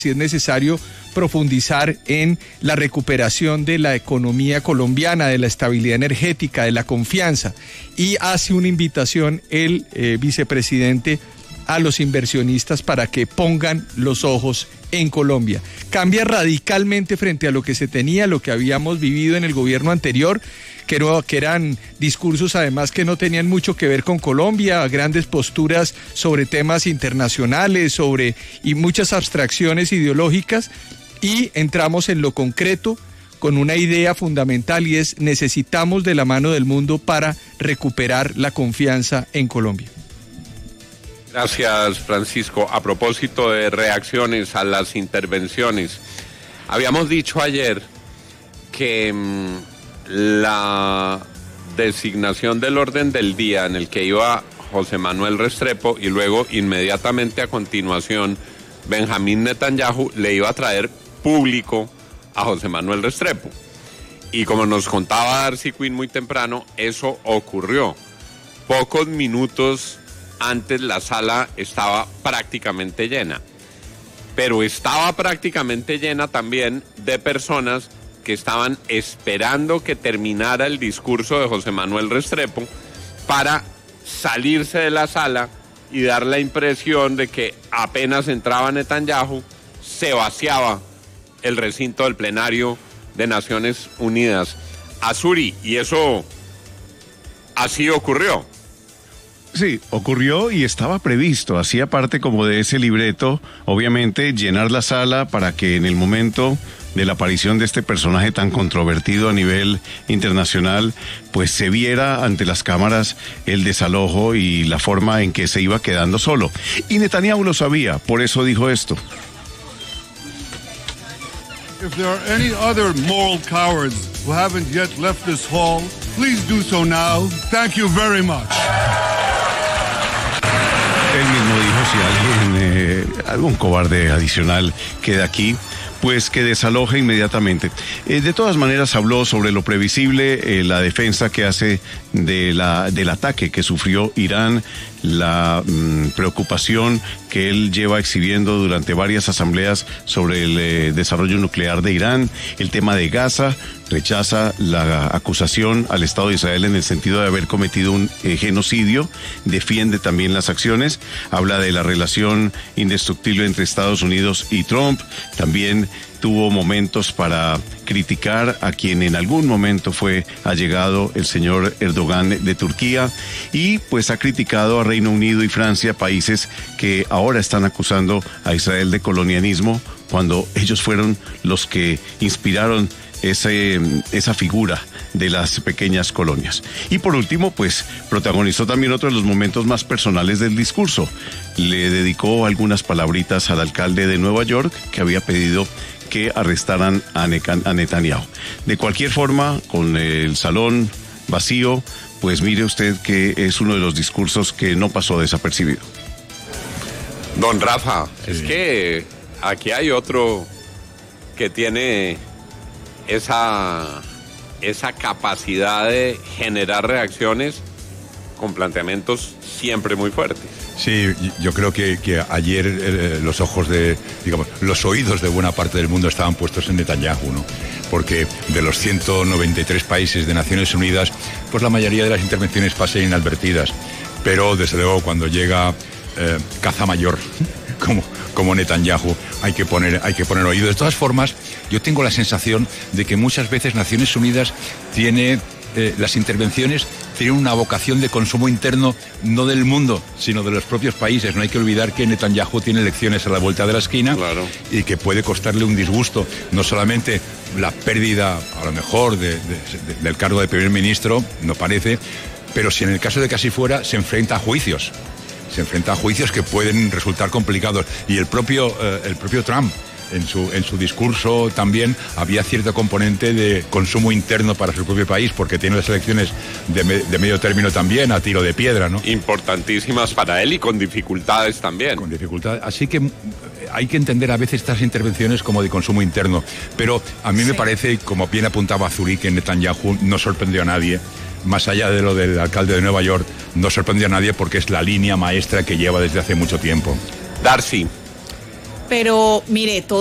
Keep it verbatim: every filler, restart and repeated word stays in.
si es necesario profundizar en la recuperación de la economía colombiana, de la estabilidad energética, de la confianza, y hace una invitación el eh, vicepresidente a los inversionistas para que pongan los ojos en Colombia. Cambia radicalmente frente a lo que se tenía, lo que habíamos vivido en el gobierno anterior, que, no, que eran discursos además que no tenían mucho que ver con Colombia, grandes posturas sobre temas internacionales, sobre y muchas abstracciones ideológicas, y entramos en lo concreto con una idea fundamental, y es: necesitamos de la mano del mundo para recuperar la confianza en Colombia. Gracias, Francisco. A propósito de reacciones a las intervenciones, habíamos dicho ayer que mmm, la designación del orden del día en el que iba José Manuel Restrepo y luego inmediatamente a continuación Benjamín Netanyahu le iba a traer público a José Manuel Restrepo. Y como nos contaba Darcy Quinn muy temprano, eso ocurrió. Pocos minutos antes la sala estaba prácticamente llena, pero estaba prácticamente llena también de personas que estaban esperando que terminara el discurso de José Manuel Restrepo para salirse de la sala y dar la impresión de que apenas entraba Netanyahu, se vaciaba el recinto del plenario de Naciones Unidas. Azuri, y eso así ocurrió. Sí, ocurrió y estaba previsto, hacía parte como de ese libreto, obviamente llenar la sala para que en el momento de la aparición de este personaje tan controvertido a nivel internacional, pues se viera ante las cámaras el desalojo y la forma en que se iba quedando solo. Y Netanyahu lo sabía, por eso dijo esto. If there are any other moral cowards who haven't yet left this hall, please do so now. Thank you very much. Él mismo dijo: si alguien, eh, algún cobarde adicional queda aquí, pues que desaloje inmediatamente. Eh, de todas maneras habló sobre lo previsible, eh, la defensa que hace de la, del ataque que sufrió Irán, la mmm, preocupación que él lleva exhibiendo durante varias asambleas sobre el eh, desarrollo nuclear de Irán, el tema de Gaza. Rechaza la acusación al Estado de Israel en el sentido de haber cometido un eh, genocidio, defiende también las acciones, habla de la relación indestructible entre Estados Unidos y Trump, también tuvo momentos para criticar a quien en algún momento fue allegado el señor Erdogan de Turquía, y pues ha criticado a Reino Unido y Francia, países que ahora están acusando a Israel de colonialismo, cuando ellos fueron los que inspiraron Ese, esa figura de las pequeñas colonias. Y por último, pues protagonizó también otro de los momentos más personales del discurso. Le dedicó algunas palabritas al alcalde de Nueva York, que había pedido que arrestaran a, Necan, a Netanyahu. De cualquier forma, con el salón vacío, pues mire usted que es uno de los discursos que no pasó desapercibido. Don Rafa, sí. Es que aquí hay otro que tiene esa, esa capacidad de generar reacciones con planteamientos siempre muy fuertes. Sí, yo creo que, que ayer eh, los ojos de, digamos, los oídos de buena parte del mundo estaban puestos en Netanyahu, ¿no? Porque de los ciento noventa y tres países de Naciones Unidas, pues la mayoría de las intervenciones pasan inadvertidas. Pero desde luego cuando llega eh, caza mayor, como, como Netanyahu, hay que poner, hay que poner oído. De todas formas, yo tengo la sensación de que muchas veces Naciones Unidas tiene eh, las intervenciones tienen una vocación de consumo interno, no del mundo, sino de los propios países. No hay que olvidar que Netanyahu tiene elecciones a la vuelta de la esquina, claro, y que puede costarle un disgusto, no solamente la pérdida, a lo mejor, de, de, de, del cargo de primer ministro, no parece, pero si en el caso de que así fuera, se enfrenta a juicios. Se enfrenta a juicios que pueden resultar complicados. Y el propio, eh, el propio Trump, en su, en su discurso también había cierto componente de consumo interno para su propio país, porque tiene las elecciones de, me, de medio término también a tiro de piedra, ¿no? Importantísimas para él y con dificultades también. Con dificultades. Así que hay que entender a veces estas intervenciones como de consumo interno. Pero a mí sí me parece, como bien apuntaba Azuri, que Netanyahu no sorprendió a nadie. Más allá de lo del alcalde de Nueva York, no sorprendió a nadie porque es la línea maestra que lleva desde hace mucho tiempo. Darcy. Pero mire, todo